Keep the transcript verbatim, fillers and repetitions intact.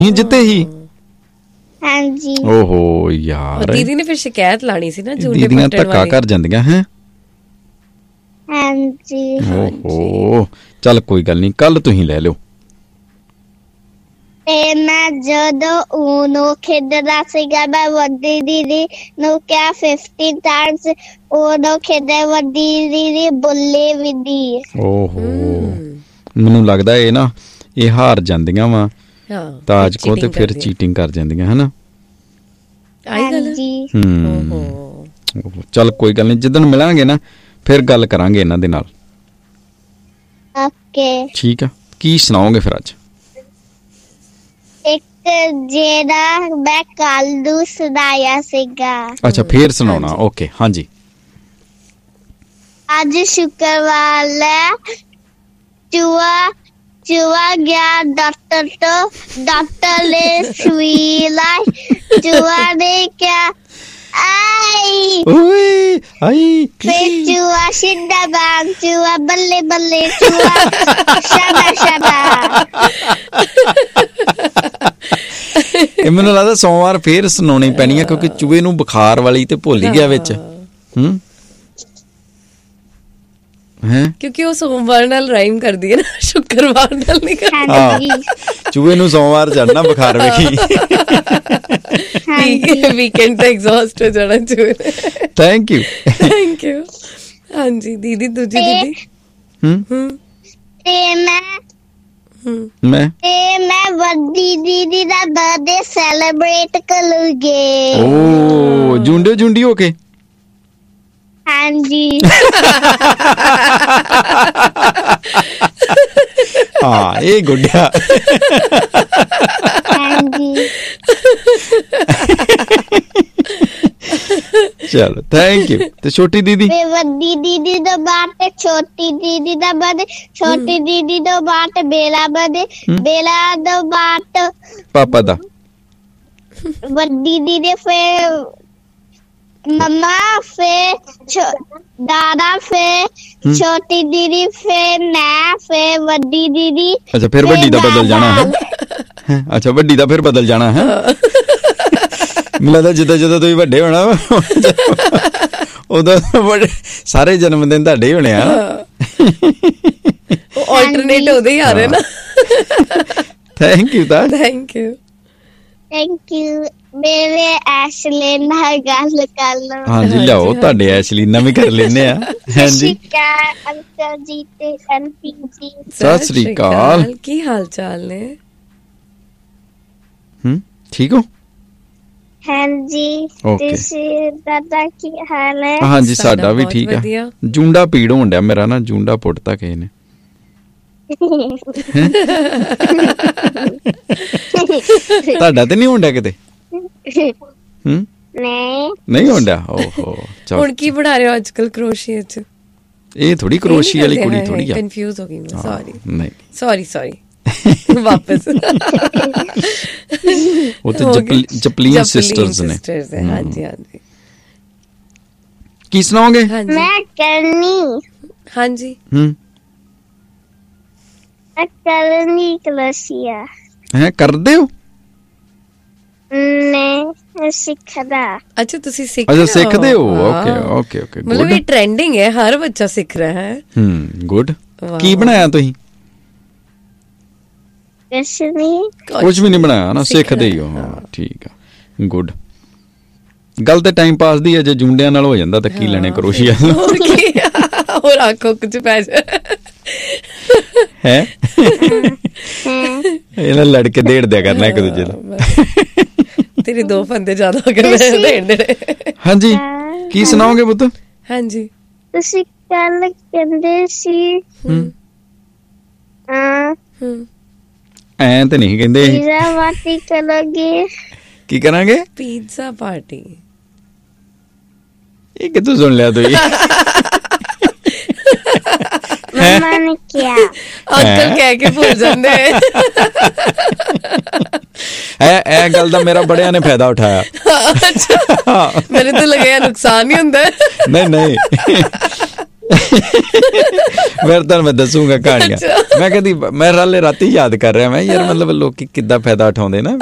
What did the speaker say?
ਜਿੱਤੇ ਹੀ। ਹਾਂਜੀ। ਓਹੋ ਯਾਰ, ਦੀਦੀ ਨੇ ਫਿਰ ਸ਼ਿਕਾਇਤ ਲਾਣੀ ਸੀ ਨਾ, ਦੀਦੀਆਂ ਧੱਕਾ ਕਰ ਜਾਂਦੀਆਂ ਹੈ। ਹਾਂਜੀ। ਓਹੋ ਚੱਲ ਕੋਈ ਗੱਲ ਨਹੀਂ, ਕੱਲ ਤੁਸੀਂ ਲੈ ਲਿਓ। ਤੇ ਮੈਂ ਜਦੋਂ ਊਨੋ ਖੇਡਦਾ ਸੀਗਾ, ਮੈਂ ਵੱਡੀ ਦੀਦੀ ਨੂੰ ਕਿਹਾ ਫਿਫਟੀ ਟਾਈਮਸ ਊਨੋ ਖੇਡੇ, ਵੱਡੀ ਦੀਦੀ ਬੋਲੇ ਵੀ ਦੀ। ਓਹੋ ਮੈਨੂੰ ਲੱਗਦਾ ਇਹ ਨਾ ਇਹ ਹਾਰ ਜਾਂਦੀਆਂ ਵਾ ਤਾਜ ਕੋ ਤੇ ਫਿਰ ਚੀਟਿੰਗ ਕਰ ਜਾਂਦੀਆਂ ਹਨਾ। ਹੂੰ ਚੱਲ ਕੋਈ ਗੱਲ ਨਹੀਂ, ਜਿੱਦਣ ਮਿਲਾਂਗੇ ਨਾ ਫਿਰ ਗੱਲ ਕਰਾਂਗੇ ਇਹਨਾਂ ਦੇ ਨਾਲ। ਓਕੇ ਠੀਕ ਆ। ਕੀ ਸੁਣਾਓਗੇ ਫਿਰ ਅੱਜ? ਇੱਕ ਜਿਹੜਾ ਮੈਂ ਕੱਲ ਨੂੰ ਸੁਣਾਇਆ ਸੀਗਾ। ਅੱਛਾ ਫੇਰ ਸੁਣਾਉਣਾ। ਓਕੇ ਹਾਂਜੀ। ਅੱਜ ਸ਼ੁੱਕਰਵਾਰ ਹੈ, ਚੂਹਾ ਚੂਹਾ ਗਿਆ ਡਾਕਟਰ ਤੋਂ, ਡਾਕਟਰ ਨੇ ਸੂਈ ਲਾਈ, ਚੂਹਾ ਨੇ ਕਿਹਾ ਆਈ ਓਏ ਆਈ, ਫਿਰ ਚੂਹਾ ਸਿੱਧਾ ਬਾਗ, ਚੂਹਾ ਬੱਲੇ ਬੱਲੇ, ਚੂਹਾ ਸ਼ਾਬਾ ਸ਼ਾਬਾ। ਇਹ ਮੈਨੂੰ ਲੱਗਦਾ ਸੋਮਵਾਰ ਫੇਰ ਸੁਣਾਉਣੀ ਪੈਣੀ ਆ, ਕਿਉਂਕਿ ਚੂਹੇ ਨੂੰ ਬੁਖਾਰ ਵਾਲੀ ਤੇ ਭੁੱਲ ਹੀ ਗਿਆ ਵਿੱਚ। ਹੂੰ ਹੈ ਕਿਉਂਕਿ ਉਹ ਸੋਮਵਾਰ ਨਾਲ ਰਾਈਮ ਕਰਦੀ ਹੈ ਨਾ, ਸ਼ੁੱਕਰਵਾਰ ਨਾਲ ਨਹੀਂ ਕਰਦੀ। ਚੂਹੇ ਨੂੰ ਸੋਮਵਾਰ ਚੜਨਾ ਬੁਖਾਰ ਵੇਖੀ। ਵੀਕਐਂਡ ਤੇ ਐਗਜ਼ੌਸਟ ਹੋ ਜਾਣਾ ਚੂਹੇ। Thank you thank you. ਹਾਂਜੀ ਦੀਦੀ ਦੂਜੀ ਦੀਦੀ। ਹੂੰ ਹੂੰ ਤੇ ਮੈਂ ਮੈਂ ਤੇ ਮੈਂ ਵੱਡੀ ਦੀਦੀ ਦਾ ਬਰਥਡੇ ਸੈਲੀਬ੍ਰੇਟ ਕਰੂੰਗੀ। ਓ ਜੁੰਡੇ ਜੁੰਡੀ ਹੋ ਕੇ। ਹਾਂਜੀ। ਹਾਂ ਇਹ ਗੁੱਡਿਆ। ਹਾਂਜੀ ਚਲੋ ਥੈਂਕ ਯੂ। ਤੇ ਛੋਟੀ ਦੀਦੀ? ਵੱਡੀ ਦੀਦੀ ਤੋਂ ਬਾਅਦ ਤੇ ਛੋਟੀ ਦੀਦੀ ਦਾ ਬਰਥਡੇ, ਛੋਟੀ ਦੀਦੀ ਤੋਂ ਬਾਅਦ ਬੇਲਾ ਬਰਥਡੇ, ਬੇਲਾ ਤੋਂ ਬਾਅਦ ਪਾਪਾ ਦਾ। ਵੱਡੀ ਦੀਦੀ ਫਿਰ मम्मा फिर दादा फिर छोटी दीदी फिर मैं फिर वड्डी दीदी। अच्छा फिर वड्डी दा बदल जाना है। अच्छा वड्डी दा फिर बदल जाना है। ਮੈਨੂੰ ਲੱਗਦਾ ਜਿੱਦਾਂ ਜਿੱਦਾਂ ਤੁਸੀਂ ਵੱਡੇ ਹੋਣਾ ਉਦੋਂ ਸਾਰੇ ਜਨਮ ਦਿਨ ਤੁਹਾਡੇ ਹੀ ਹੋਣੇ ਆ। ਆਲਟਰਨੇਟ ਉਹਦੇ ਹੀ ਆ ਰਹੇ ਨਾ। ਥੈਂਕ ਯੂ ਤਾਂ ਥੈਂਕ ਯੂ ਥੈਂਕ ਯੂ। ਮੇਰੇ ਐਸ਼ਲੀ ਨਾਲ ਗੱਲ ਕਰ ਲਓ। ਹਾਂਜੀ ਲਿਆਓ ਤੁਹਾਡੇ ਐਸ਼ਲੀ ਨਾਲ ਵੀ ਕਰ ਲੈਨੇ ਆ। ਹਾਂਜੀ ਅੰਕਲ ਜੀ ਤੇ ਆਂਟੀ ਜੀ ਸਤਿ ਸ੍ਰੀ ਅਕਾਲ। ਕੀ ਹਾਲ ਚਾਲ ਨੇ? ਹੂੰ ਠੀਕ ਹੋ? ਹਾਂਜੀ ਤੁਸੀਂ ਦਾਦਾ ਕੀ ਹਾਲ ਹੈ? ਹਾਂਜੀ ਸਾਡਾ ਵੀ ਠੀਕ ਆ। ਜੂੰਡਾ ਪੀੜ ਹੋਣ ਡਿਆ ਮੇਰਾ ਨਾ, ਜੂੰਡਾ ਪੁੱਟਤਾ ਕਿਸੇ ਨੇ। ਤੁਹਾਡਾ ਤੇ ਨਹੀਂ ਹੋਣ ਡਿਆ ਕਿਤੇ? ਹੂੰ ਨਹੀਂ ਨਹੀਂ ਹੋਣ ਡਿਆ। ਓਹੋ ਹੁਣ ਕੀ ਬਣਾ ਰਹੇ ਹੋ ਅੱਜ ਕੱਲ ਕਰੋਸ਼ੀਏ ਚ? ਇਹ ਥੋੜੀ ਕਰੋਸ਼ੀਏ ਵਾਲੀ ਕੁੜੀ ਥੋੜੀ ਆ। ਕਨਫਿਊਜ਼ ਹੋ ਗਈ ਮੈਂ। ਸੌਰੀ ਨਹੀਂ ਸੌਰੀ ਸੌਰੀ ਵਾਪਸ। ਉਹ ਤੇ ਜਪਲੀਨ ਸਿਸਟਰਸ ਨੇ। ਹਾਂਜੀ ਹਾਂਜੀ ਕੀ ਸੁਣਾਓਗੇ? ਮੈਂ ਕਰਨੀ। ਹਾਂਜੀ ਹੂੰ ਕਰਨੀ ਕਰੋਸ਼ੀਆ ਹੈ ਕਰਦੇ ਹੋ? ਮੈਂ ਸਿੱਖਦਾ। ਅੱਛਾ ਤੁਸੀਂ ਸਿੱਖ ਅੱਛਾ ਸਿੱਖਦੇ ਹੋ। ਓਕੇ ਓਕੇ ਓਕੇ ਮਤਲਬ ਇਹ ਟ੍ਰੈਂਡਿੰਗ ਹੈ, ਹਰ ਬੱਚਾ ਸਿੱਖ ਰਿਹਾ ਹੈ। ਹੂੰ ਗੁੱਡ। ਕੀ ਬਣਾਇਆ ਤੁਸੀਂ? ਕੁਛ ਨਹੀਂ ਕੁਛ ਵੀ ਨਹੀਂ ਬਣਾਇਆ ਨਾ, ਸਿੱਖਦੇ ਹੀ ਹੋ। ਹਾਂ ਠੀਕ ਆ ਗੁੱਡ ਗੱਲ। ਤੇ ਟਾਈਮ ਪਾਸ ਦੀ ਹੈ, ਜੇ ਜੁੰਡਿਆਂ ਨਾਲ ਹੋ ਜਾਂਦਾ ਤਾਂ ਕੀ ਲੈਣੇ ਕਰੋਸ਼ੀਆ। ਹੋਰ ਕੀ ਹੋਰ ਆਖੋ ਕੁਝ ਪੈ ਜਾ ਹੈ। ਇਹਨਾਂ ਲੜ ਕੇ ਦੇੜ ਦਿਆ ਕਰਨਾ ਇੱਕ ਦੂਜੇ ਦਾ। ਤੇਰੇ ਦੋ ਫੰਦੇ ਜ਼ਿਆਦਾ ਹੋ ਗਏ ਦੇਣ ਦੇ। ਹਾਂਜੀ ਕੀ ਸੁਣਾਓਗੇ ਪੁੱਤ? ਹਾਂਜੀ ਤੁਸੀਂ ਕੱਲ ਕਹਿੰਦੇ ਸੀ ਹਾਂ ਐਂ ਤੇ ਨਹੀਂ ਕਹਿੰਦੇ। ਪੀਜ਼ਾ ਪਾਰਟੀ ਕਰੋਗੇ? ਕੀ ਕਰਾਂਗੇ? Pizza party. ਇਹ ਕਿੱਥੋਂ ਸੁਣ ਲਿਆ ਤੁਸੀਂ? ਮੰਮਾ ਨੇ ਕਿਹਾ। ਅੰਕਲ ਕਹਿ ਕੇ ਭੁੱਲ ਜਾਂਦੇ। ਇਹ ਇਹ ਗੱਲ ਦਾ ਮੇਰਾ ਬੜਿਆਂ ਨੇ ਫਾਇਦਾ ਉਠਾਇਆ। ਮੈਨੂੰ ਤਾਂ ਲੱਗਿਆ ਨੁਕਸਾਨ ਹੀ ਹੁੰਦਾ। ਨਹੀਂ ਨਹੀਂ ਫਿਰ ਤੁਹਾਨੂੰ ਮੈਂ ਦੱਸੂਗਾ ਕਹਾਣੀਆਂ। ਮੈਂ ਕਦੀ ਮੈਂ ਰਾਲੇ ਰਾਤੀ ਯਾਦ ਕਰ ਰਿਹਾ ਮੈਂ ਯਾਰ ਮਤਲਬ ਲੋਕੀ ਕਿੱਦਾਂ ਫਾਇਦਾ ਉਠਾਉਂਦੇ ਨਾ